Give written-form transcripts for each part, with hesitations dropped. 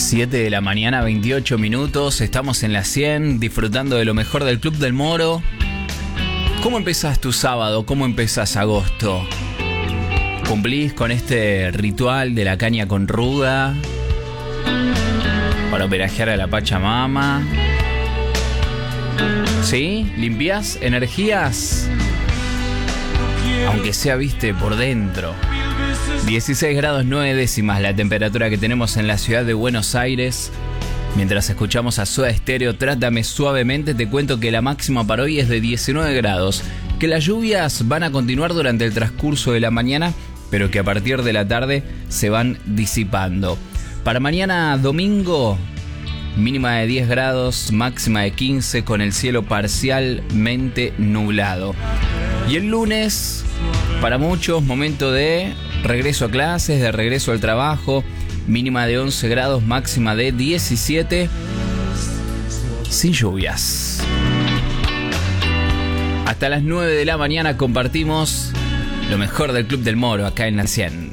7 de la mañana, 28 minutos. Estamos en la 100, disfrutando de lo mejor del Club del Moro. ¿Cómo empezás tu sábado? ¿Cómo empezás agosto? ¿Cumplís con este ritual de la caña con ruda para homenajear a la Pachamama? ¿Sí? ¿Limpiás energías? Aunque sea, viste, por dentro. 16 grados 9 décimas la temperatura que tenemos en la ciudad de Buenos Aires. Mientras escuchamos a Soda Stereo, Trátame Suavemente, te cuento que la máxima para hoy es de 19 grados, que las lluvias van a continuar durante el transcurso de la mañana, pero que a partir de la tarde se van disipando. Para mañana domingo, mínima de 10 grados, máxima de 15, con el cielo parcialmente nublado. Y el lunes, para muchos, momento de regreso a clases, de regreso al trabajo, mínima de 11 grados, máxima de 17, sin lluvias. Hasta las 9 de la mañana compartimos lo mejor del Club del Moro acá en la 100.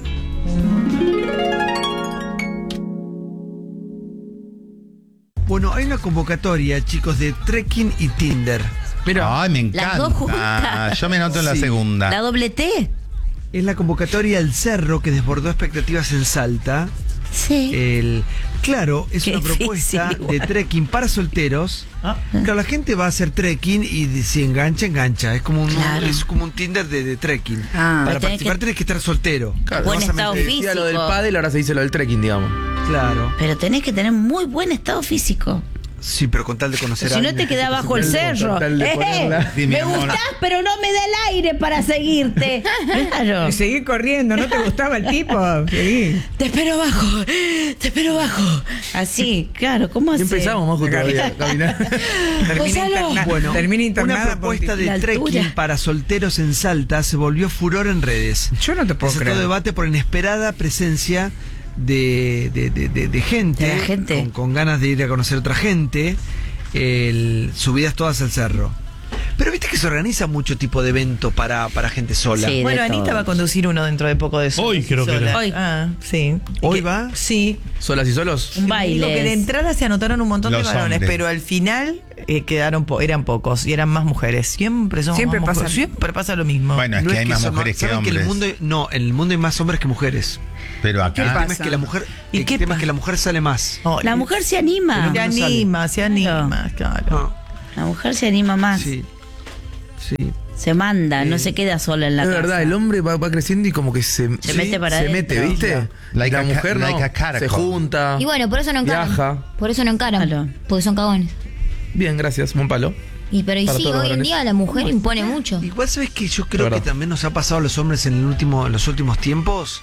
Bueno, hay una convocatoria, chicos, de trekking y Tinder. Pero, ay, me encanta. Las dos juntas. Yo me noto en la segunda. La doble T. Es la convocatoria del Cerro que desbordó expectativas en Salta. Sí. Claro, es una propuesta de trekking para solteros. Claro, la gente va a hacer trekking y si engancha, engancha. Es como un Tinder de trekking. Para participar tenés que estar soltero. Claro, buen estado físico. Lo del pádel, ahora se dice lo del trekking, digamos. Claro. Pero tenés que tener muy buen estado físico. Sí, pero con tal de conocer a alguien. Si no te quedás bajo el cerro. Me gustás, pero no me da el aire para seguirte. Claro. Y seguir corriendo, ¿no te gustaba el tipo? Seguí. Te espero abajo. Así, claro, ¿cómo así? Empezamos más todavía a caminar. Termina internada. Una propuesta de trekking para solteros en Salta se volvió furor en redes. Yo no te puedo creer. Desató debate por inesperada presencia de gente, con ganas de ir a conocer otra gente, subidas todas al cerro. Pero viste que se organiza mucho tipo de evento para gente sola. Sí, bueno, Anita va a conducir uno dentro de poco de eso. Hoy creo que era. Hoy. Sí. ¿Hoy va? Sí. ¿Solas y solos? Un baile. Digo que de entrada se anotaron un montón de varones, hombres. pero al final eran pocos y eran más mujeres. Siempre pasa lo mismo. Bueno, es No que hay más son mujeres que ¿saben hombres. que en el mundo hay más hombres que mujeres. Pero El acá tema es que la mujer, que la mujer sale más. La mujer se anima. Se anima, claro. No. La mujer se anima más. Sí. Se manda, no se queda sola en la Es casa. verdad, el hombre va creciendo y como que se mete para se adentro. mete, ¿viste? Like la a mujer no, caracol. se junta. Y bueno, por eso no encaran. Viaja. Por eso no encaran. Claro. Porque son cagones. Bien, gracias, buen palo. Pero Para sí, todos los hoy en varones. día la mujer impone mucho. Igual sabes que yo creo verdad. que también nos ha pasado a los hombres en los últimos tiempos.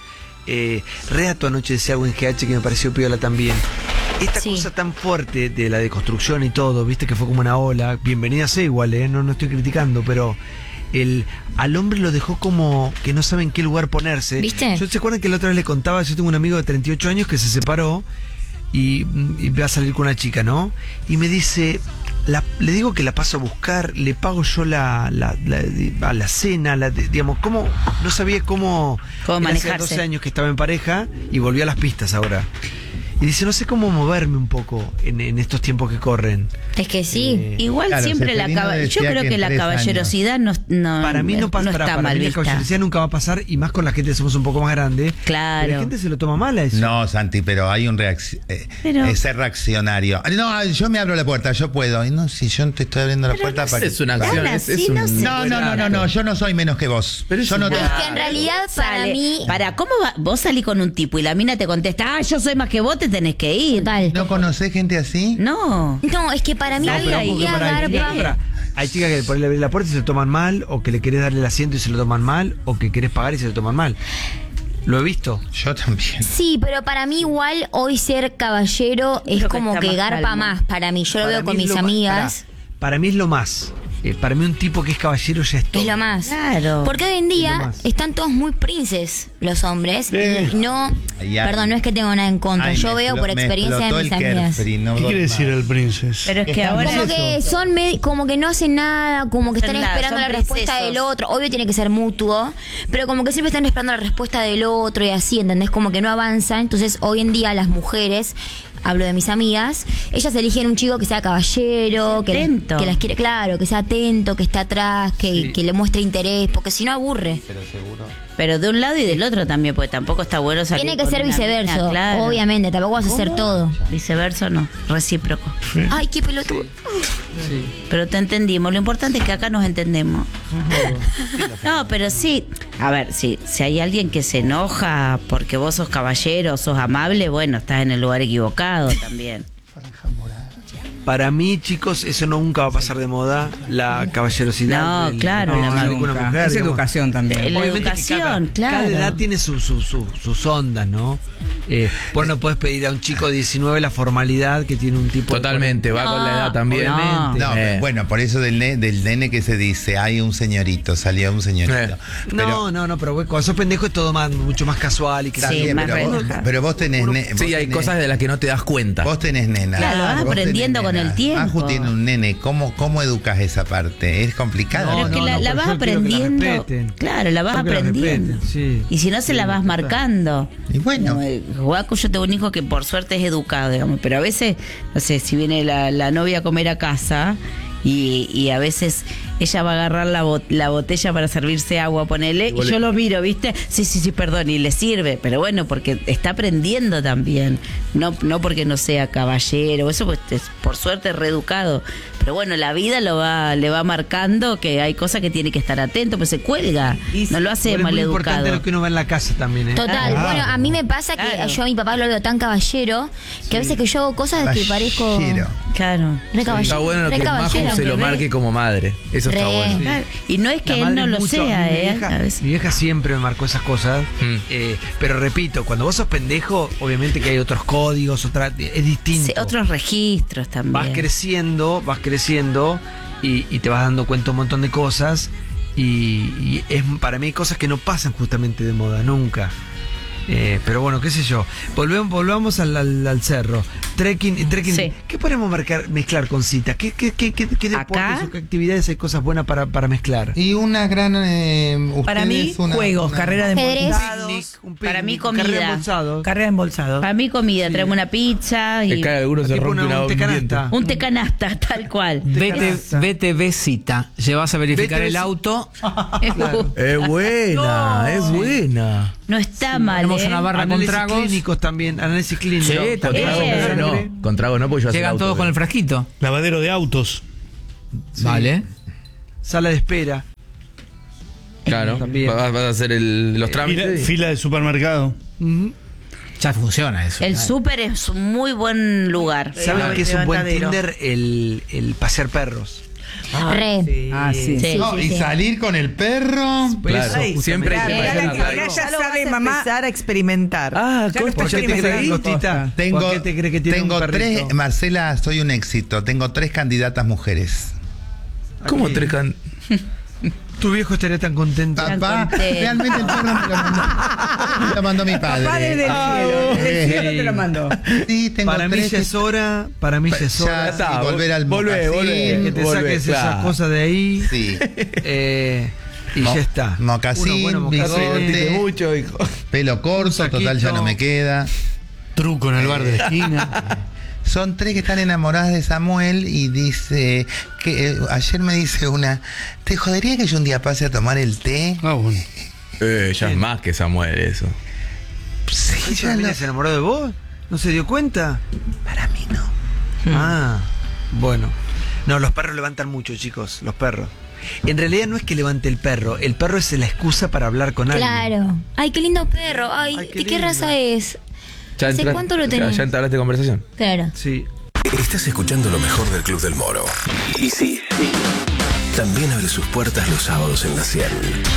Reato anoche decía algo en GH que me pareció piola también. Esta cosa tan fuerte de la deconstrucción y todo, viste que fue como una ola. Bienvenida sea igual, no estoy criticando, pero al hombre lo dejó como que no sabe en qué lugar ponerse. ¿Viste? ¿Se acuerdan que la otra vez le contaba? Yo tengo un amigo de 38 años que se separó y va a salir con una chica, ¿no? Y me dice, le digo que la paso a buscar, le pago yo a la cena, digamos, ¿cómo? No sabía cómo manejarse. Hace 12 años que estaba en pareja y volvió a las pistas ahora. Y dice, no sé cómo moverme un poco en estos tiempos que corren. Es que sí. Igual Claro, siempre yo creo que la caballerosidad no Para mí no pasa, está para mal mí la vista. caballerosidad nunca va a pasar, y más con la gente que somos un poco más grande. Claro. Pero la gente se lo toma mal a eso. no, Santi, pero hay un ser reaccionario. No, yo me abro la puerta, yo puedo. Y no, si yo te estoy abriendo la puerta para Es una acción, Claro, es sí, un... no sé. No, yo no soy menos que vos. Pero yo no Es que en realidad para mí... ¿Cómo vos salís con un tipo y la mina te contesta, yo soy más que vos, te tenés que ir? ¿No conocés gente así? No. No, es que para mí Salga la ahí. garpa... Hay chicas que por ahí le abrir la puerta y se lo toman mal, o que le querés darle el asiento y se lo toman mal, o que querés pagar y se lo toman mal. Lo he visto. Yo también. Sí, pero para mí igual hoy ser caballero es Creo que como está que más garpa calmo. más para mí. Yo lo Para veo con mí es mis lo más- amigas. Para mí es lo más. Para mí un tipo que es caballero ya es todo. Es lo más. Claro. Porque hoy en Es lo día más. están todos muy princes los hombres. Y no, Ya. perdón, no es que tengo nada en contra. Ay, Yo me veo por explotó experiencia de el mis amigas. Carefree, no ¿Qué doy quiere más. decir el princes? Pero es que Está ahora Como que son como que no hacen nada, como que están Son nada, esperando son la respuesta princesos. del otro. Obvio tiene que ser mutuo, pero como que siempre están esperando la respuesta del otro y así, ¿entendés? Como que no avanzan. Entonces hoy en día las mujeres hablo de mis amigas, ellas eligen un chico que sea caballero, que las quiere, claro, que sea atento, que esté atrás, que le muestre interés, porque si no aburre. Pero seguro. Pero de un lado y del otro también, porque tampoco está bueno salir. Tiene que con ser una viceverso, mina, claro. obviamente, tampoco vas a hacer todo. Viceverso no, recíproco. Ay, qué pelotudo. Pero te entendimos, lo importante es que acá nos entendemos. No, pero sí, a ver, si hay alguien que se enoja porque vos sos caballero, sos amable, bueno, estás en el lugar equivocado también. Para mí, chicos, eso nunca va a pasar de moda, la caballerosidad. No, claro, de una nunca. mujer. Es digamos. educación también. La Obviamente que educación, claro. Cada edad tiene sus ondas, ¿no? Vos no podés pedir a un chico de 19 la formalidad que tiene un tipo. Totalmente, va con la edad también. Obviamente. No, bueno, por eso del nene que se dice, hay un señorito, salió un señorito. No, pero cuando sos pendejo es todo mucho más casual y que Sí, Bien, más pero vos tenés Sí, hay cosas de las que no te das cuenta. Vos tenés nena. Claro, vas Vos aprendiendo tenés con el nena. tiempo. Maju tiene un nene. ¿Cómo educas esa parte? Es complicado. Pero es que la pero vas yo quiero que la aprendiendo. respeten. Claro, la vas Yo quiero que la aprendiendo. respeten, sí. Y si no, se la vas marcando. Y bueno. Guaco, yo tengo un hijo que por suerte es educado, digamos, pero a veces, no sé, si viene la novia a comer a casa y a veces ella va a agarrar la botella para servirse agua, ponele, y yo lo miro, ¿viste? Sí, perdón, y le sirve, pero bueno, porque está aprendiendo también, no porque no sea caballero, eso pues es, por suerte es reeducado, pero bueno, la vida le va marcando que hay cosas que tiene que estar atento, pues se cuelga, no lo hace Es muy maleducado. importante lo que uno ve en la casa también, ¿eh? Total, bueno, a mí me pasa que Claro. yo a mi papá lo veo tan caballero que a veces que yo hago cosas que parezco Caballero. Claro. re caballero. Está bueno re que caballero, Maju se lo bebé. marque como madre. Eso está Re. bueno. Claro. Y no es que La él madre no lo mucho, sea, mi vieja, a veces. mi vieja siempre me marcó esas cosas, pero repito, cuando vos sos pendejo, obviamente que hay otros códigos, es distinto. Sí, otros registros también. Vas creciendo y te vas dando cuenta un montón de cosas y para mí hay cosas que no pasan justamente de moda, nunca. Pero bueno, qué sé yo. Volvamos al cerro. Trekking. Sí. ¿Qué podemos mezclar con citas? ¿Qué deportes Acá. o qué actividades hay cosas buenas para mezclar? Y una gran. Para mí, juegos, carrera de Ajedrez. embolsados. Para mí, carrera de comida. embolsados. Carrera de embolsados. Para mí comida, traemos una pizza Que y cada alguno se Tipo rompe un un diente. tecanasta. un tecanasta, tal cual. VTV cita. Llevas a verificar VTV el auto. Es buena, es buena. No está mal, Tenemos una barra con Análisis tragos. clínicos también, análisis clínico. Sí, con tragos Bien. no. Con tragos no, porque yo hago Llegan auto, todos con pero- el frasquito. Lavadero de autos. Vale. Sala de espera. Claro, También. vas a hacer los trámites. Fila de supermercado. Ya funciona eso. El súper es un muy buen lugar. ¿Saben qué es un buen levantadero. Tinder? El pasear perros. Re. Sí. Sí, sí, No, y sí. salir con el perro. Claro, Eso, siempre hay que justamente. pasar Ahora algo. ya lo vas sabe, a mamá. empezar a experimentar. Ah, Ya lo ¿Por qué te crees, experimentando. Gostita? Tengo, ¿Por qué te crees que tiene tengo un perrito? tres, Marcela, soy un éxito. Tengo 3 candidatas mujeres. ¿Cómo Aquí. tres can... Tu viejo estaría tan contento. Papá, contento. realmente el perro me lo mandó mi padre. Papá desde el cielo. Desde el cielo te lo mandó. Sí, tengo Para mí 3 ya es hora. Para mí ya es Ya hora. está, volver al volvé, mocasín. Que te volvé, saques claro. esas cosas de ahí. Sí. Y ya está. Mocasín, Unos buenos mocasones. bigote, mucho, hijo. pelo corto, saquito. total ya no me queda. Truco en el bar de la esquina. Son 3 que están enamoradas de Samuel y dice que ayer me dice una, ¿te jodería que yo un día pase a tomar el té? Ah, bueno. Ya es más que Samuel eso. Sí, ¿Esa ya familia lo- se enamoró de vos? ¿No se dio cuenta? para mí no. Ah, bueno. No, los perros levantan mucho, chicos. Los perros. En realidad no es que levante el perro es la excusa para hablar con alguien. Claro. Ay, qué lindo perro. Ay, Ay, qué ¿de qué lindo. raza es? Ya ¿Hace cuánto lo tenés? Ya entablaste conversación. Claro. Sí. Estás escuchando lo mejor del Club del Moro. Y sí, también abre sus puertas los sábados en la 100.